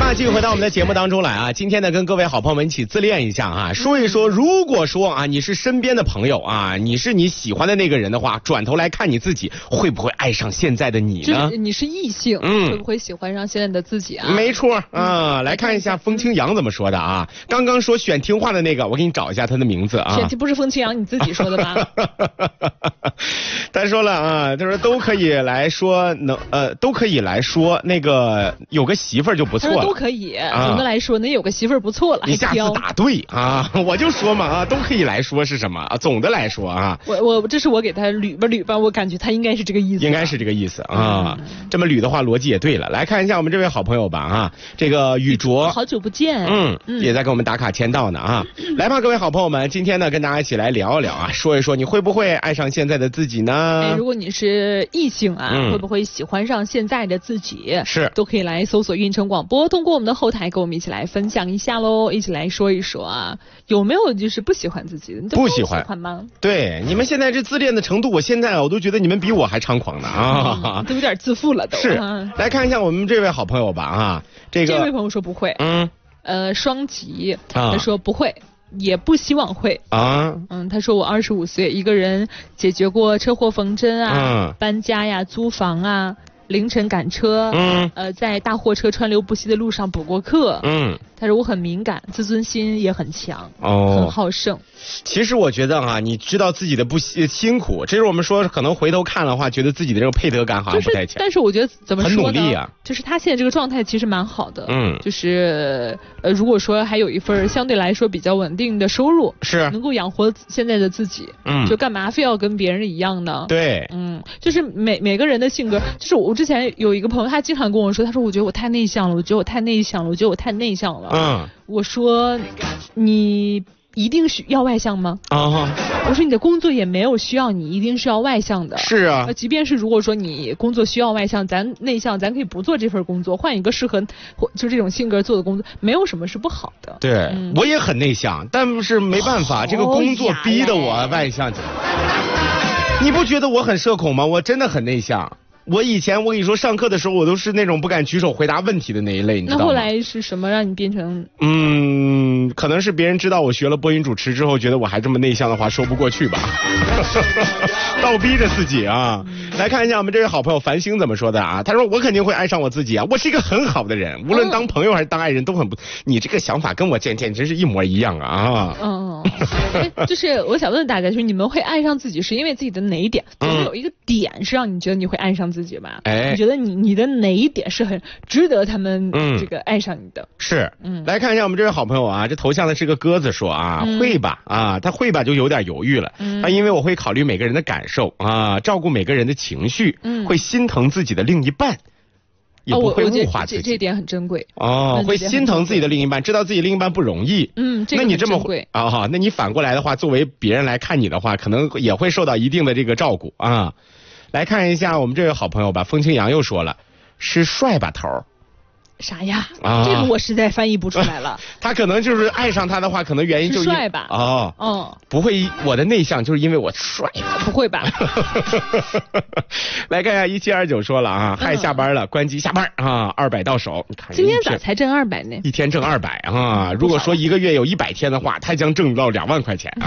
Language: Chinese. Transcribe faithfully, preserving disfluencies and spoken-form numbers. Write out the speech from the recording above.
啊，继续回到我们的节目当中来啊！今天呢，跟各位好朋友们一起自恋一下啊，说一说，如果说啊，你是身边的朋友啊，你是你喜欢的那个人的话，转头来看你自己，会不会爱上现在的你呢？ 就是你是异性，嗯，会不会喜欢上现在的自己啊？ 没错啊、嗯，来看一下风清扬怎么说的啊。刚刚说选听话的那个，我给你找一下他的名字啊。 选题不是风清扬你自己说的吧？ 他说了啊，他说都可以来说能呃都可以来说那个有个媳妇儿就不错了。 都可以，总的来说，那有个媳妇儿不错了。 你下次答对啊，我就说嘛啊，都可以来说是什么啊？总的来说啊， 我我这是我给他捋吧捋吧，我感觉他应该是这个意思。 应该是这个意思啊，嗯、这么捋的话，逻辑也对了。来看一下我们这位好朋友吧啊，这个雨卓， 好久不见， 嗯，嗯也在给我们打卡签到呢啊。来吧，各位好朋友们，今天呢跟大家一起来聊一聊啊，说一说你会不会爱上现在的自己呢？ 哎，如果你是异性啊、嗯，会不会喜欢上现在的自己？ 是， 都可以来搜索运城广播，通过我们的后台跟我们一起来分享一下喽，一起来说一说啊，有没有就是不喜欢自己的？你不喜欢， 喜欢吗？ 对，你们现在这自恋的程度，我现在我都觉得你们比我还猖狂呢啊、 嗯，都有点自负了都。 是，来看一下我们这位好朋友吧啊，这个这位朋友说不会， 嗯， 呃，双吉、啊，他说不会。也不希望会啊， 嗯，他说我二十五岁，一个人解决过车祸缝针啊、嗯、搬家呀、租房啊、凌晨赶车，嗯，呃，在大货车川流不息的路上补过课，嗯，他说我很敏感，自尊心也很强，哦，很好胜。 其实我觉得啊，你知道自己的不辛苦，这是我们说可能回头看的话，觉得自己的这个配得感好像不太强。 就是、但是我觉得怎么说呢？ 很努力啊， 就是他现在这个状态其实蛮好的， 嗯， 就是呃，如果说还有一份相对来说比较稳定的收入， 是能够养活现在的自己，嗯，就干嘛非要跟别人一样呢？ 对， 嗯，就是每每个人的性格，就是我之前有一个朋友，他经常跟我说，他说我觉得我太内向了，我觉得我太内向了，我觉得我太内向了， 嗯， 我说你一定需要外向吗？啊，我说你的工作也没有需要你一定是要外向的。 是啊， 呃，即便是如果说你工作需要外向，咱内向，咱可以不做这份工作，换一个适合就这种性格做的工作，没有什么是不好的。 对，嗯、我也很内向，但是没办法，这个工作逼得我外向起来。你不觉得我很社恐吗？我真的很内向。我以前我跟你说上课的时候我都是那种不敢举手回答问题的那一类，你知道吗？ 那后来是什么让你变成？ 嗯，可能是别人知道我学了播音主持之后，觉得我还这么内向的话说不过去吧，倒逼着自己啊。来看一下我们这位好朋友繁星怎么说的啊？他说我肯定会爱上我自己啊，我是一个很好的人，无论当朋友还是当爱人都很不。你这个想法跟我简简直是一模一样啊！ 嗯，就是我想问大家，就是你们会爱上自己是因为自己的哪一点？就是有一个点是让你觉得你会爱上自己吧？哎，你觉得你你的哪一点是很值得他们这个爱上你的？ 嗯、是，嗯，来看一下我们这位好朋友啊，这头像的是个鸽子说啊，嗯、会吧啊，他会吧就有点犹豫了，嗯、啊，因为我会考虑每个人的感受啊，照顾每个人的情绪，嗯，会心疼自己的另一半。也不会物化自己， 哦、这, 这点很珍贵哦。会心疼自己的另一半，知道自己另一半不容易。 嗯，这个很珍贵。那你这么啊哈、哦，那你反过来的话，作为别人来看你的话，可能也会受到一定的这个照顾啊。来看一下我们这位好朋友吧，风清扬又说了，是帅吧头。 啥呀？啊，这个我实在翻译不出来了。 他可能就是爱上他的话，可能原因就是帅吧？ 哦，嗯，不会，我的内向就是因为我帅。 不会吧？ 来看一下一七二九说了啊，嗨，下班了，关机下班啊，二百到手。你看今天咋才挣二百呢？ 一天挣二百啊！如果说一个月有一百天的话，他将挣到两万块钱。